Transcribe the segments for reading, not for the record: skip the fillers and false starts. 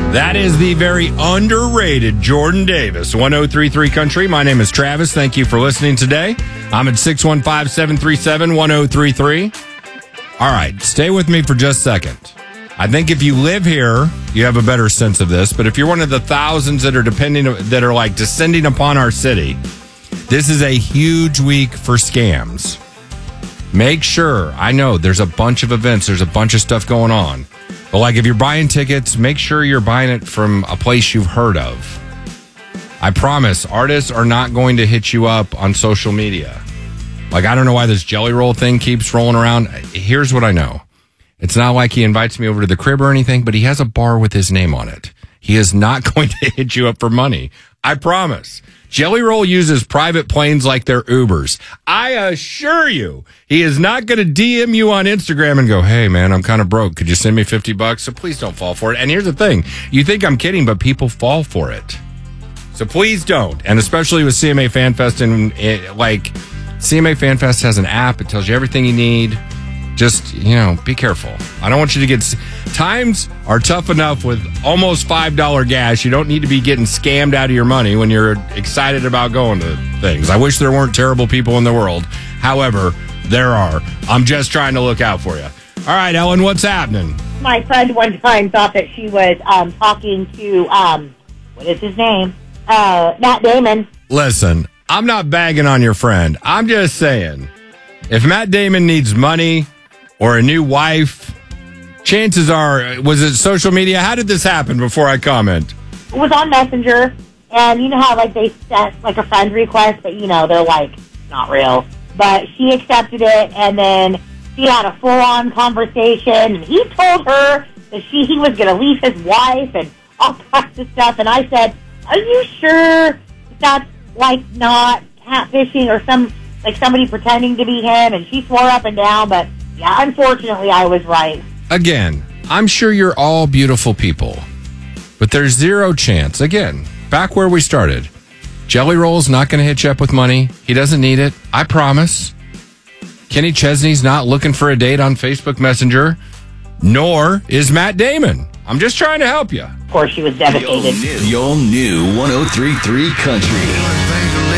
That is the very underrated Jordan Davis, 1033 Country. My name is Travis. Thank you for listening today. I'm at 615-737-1033. All right, stay with me for just a second. I think if you live here, you have a better sense of this. But if you're one of the thousands that are descending upon our city, this is a huge week for scams. Make sure, I know there's a bunch of events, there's a bunch of stuff going on. But if you're buying tickets, make sure you're buying it from a place you've heard of. I promise, artists are not going to hit you up on social media. I don't know why this Jelly Roll thing keeps rolling around. Here's what I know. It's not like he invites me over to the crib or anything, but he has a bar with his name on it. He is not going to hit you up for money. I promise. Jelly Roll uses private planes like they're Ubers. I assure you, he is not going to DM you on Instagram and go, hey, man, I'm kind of broke. Could you send me $50? So please don't fall for it. And here's the thing. You think I'm kidding, but people fall for it. So please don't. And especially with CMA FanFest, CMA FanFest has an app. It tells you everything you need. Just, be careful. I don't want you to get... Times are tough enough with almost $5 gas. You don't need to be getting scammed out of your money when you're excited about going to things. I wish there weren't terrible people in the world. However, there are. I'm just trying to look out for you. All right, Ellen, what's happening? My friend one time thought that she was talking to, what is his name? Matt Damon. Listen, I'm not bagging on your friend. I'm just saying, if Matt Damon needs money or a new wife, chances are, was it social media? How did this happen before I comment? It was on Messenger, and you know how they sent a friend request, but they're not real. But she accepted it, and then she had a full-on conversation, and he told her that he was going to leave his wife and all kinds of stuff. And I said, are you sure that's not catfishing or somebody pretending to be him? And she swore up and down, but yeah, unfortunately, I was right. Again, I'm sure you're all beautiful people, but there's zero chance. Again, back where we started. Jelly Roll's not going to hit you up with money. He doesn't need it. I promise. Kenny Chesney's not looking for a date on Facebook Messenger, nor is Matt Damon. I'm just trying to help you. Of course, she was devastated. The all new 1033 Country.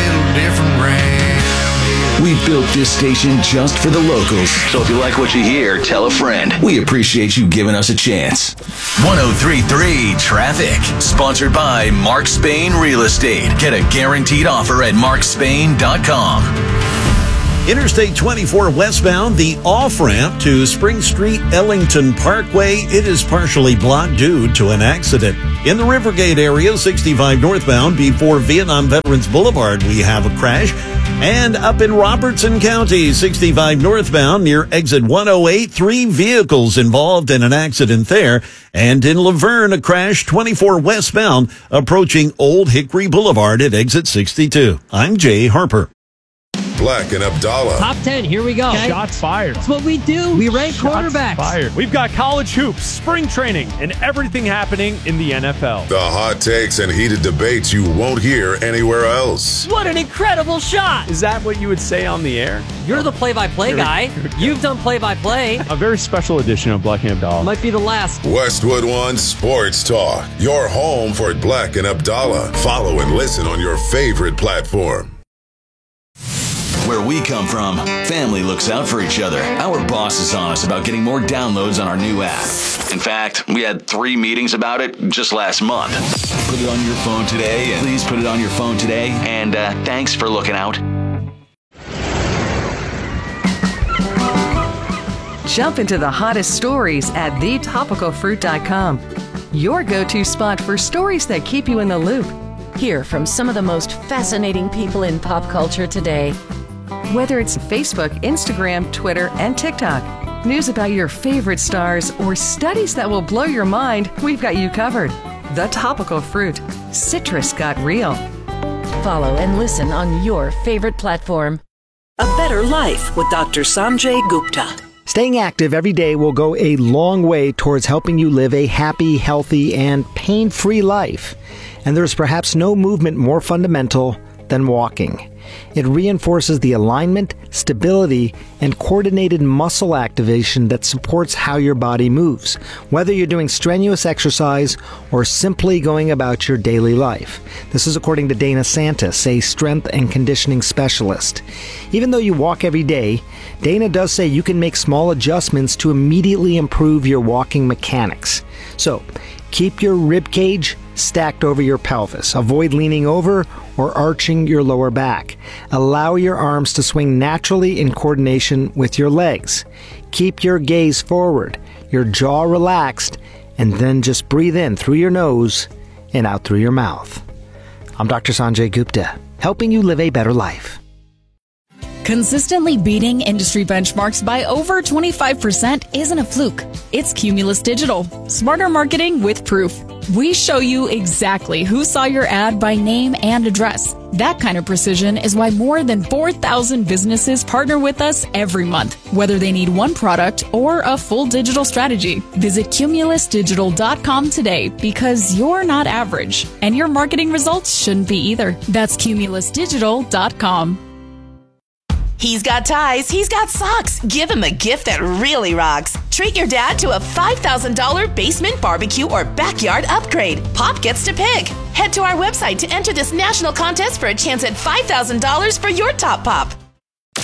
We built this station just for the locals. So if you like what you hear, tell a friend. We appreciate you giving us a chance. 1033 Traffic. Sponsored by Mark Spain Real Estate. Get a guaranteed offer at markspain.com. Interstate 24 westbound, the off-ramp to Spring Street, Ellington Parkway. It is partially blocked due to an accident. In the Rivergate area, 65 northbound before Vietnam Veterans Boulevard, we have a crash. And up in Robertson County, 65 northbound near exit 108, 3 vehicles involved in an accident there. And in Laverne, a crash 24 westbound approaching Old Hickory Boulevard at exit 62. I'm Jay Harper. Black and Abdallah. Top 10, here we go. Okay. Shots fired. That's what we do. We rank quarterbacks. Fired. We've got college hoops, spring training, and everything happening in the NFL. The hot takes and heated debates you won't hear anywhere else. What an incredible shot. Is that what you would say on the air? You're the play-by-play guy. You've done play-by-play. A very special edition of Black and Abdallah. Might be the last. Westwood One Sports Talk. Your home for Black and Abdallah. Follow and listen on your favorite platform. Where we come from, family looks out for each other. Our boss is on us about getting more downloads on our new app. In fact, we had 3 meetings about it just last month. Put it on your phone today, and please put it on your phone today. And thanks for looking out. Jump into the hottest stories at thetopicalfruit.com. Your go-to spot for stories that keep you in the loop. Hear from some of the most fascinating people in pop culture today. Whether it's Facebook, Instagram, Twitter, and TikTok, news about your favorite stars, or studies that will blow your mind, we've got you covered. The Topical Fruit. Citrus got real. Follow and listen on your favorite platform. A Better Life with Dr. Sanjay Gupta. Staying active every day will go a long way towards helping you live a happy, healthy, and pain-free life. And there's perhaps no movement more fundamental than walking. It reinforces the alignment, stability, and coordinated muscle activation that supports how your body moves, whether you're doing strenuous exercise or simply going about your daily life. This is according to Dana Santis, a strength and conditioning specialist. Even though you walk every day, Dana does say you can make small adjustments to immediately improve your walking mechanics. So, keep your rib cage stacked over your pelvis. Avoid leaning over or arching your lower back. Allow your arms to swing naturally in coordination with your legs. Keep your gaze forward, your jaw relaxed, and then just breathe in through your nose and out through your mouth. I'm Dr. Sanjay Gupta, helping you live a better life. Consistently beating industry benchmarks by over 25% isn't a fluke. It's Cumulus Digital. Smarter marketing with proof. We show you exactly who saw your ad by name and address. That kind of precision is why more than 4,000 businesses partner with us every month, whether they need one product or a full digital strategy. Visit cumulusdigital.com today because you're not average, and your marketing results shouldn't be either. That's cumulusdigital.com. He's got ties, he's got socks. Give him a gift that really rocks. Treat your dad to a $5,000 basement barbecue or backyard upgrade. Pop gets to pick. Head to our website to enter this national contest for a chance at $5,000 for your top pop.